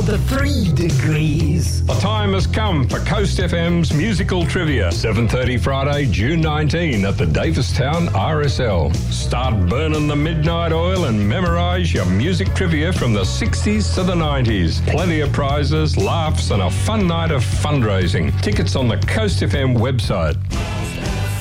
of the 3 degrees. The time has come for Coast FM's musical trivia. 7:30 Friday, June 19 at the Davistown RSL. Start burning the midnight oil and memorise your music trivia from the 60s to the 90s. Plenty of prizes, laughs and a fun night of fundraising. Tickets on the Coast FM website.